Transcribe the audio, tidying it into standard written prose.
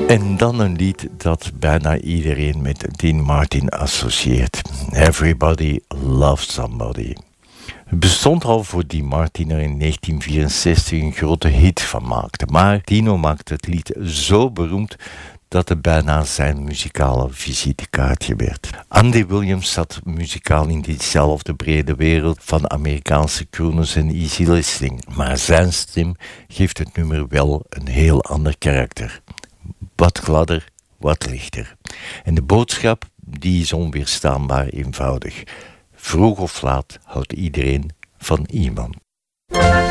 En dan een lied dat bijna iedereen met Dean Martin associeert. Everybody Loves Somebody. Het bestond al voor Dean Martin er in 1964 een grote hit van maakte. Maar Dino maakte het lied zo beroemd dat het bijna zijn muzikale visitekaartje werd. Andy Williams zat muzikaal in diezelfde brede wereld van Amerikaanse crooners en easy listening. Maar zijn stem geeft het nummer wel een heel ander karakter. Wat gladder, wat lichter. En de boodschap, die is onweerstaanbaar eenvoudig. Vroeg of laat houdt iedereen van iemand.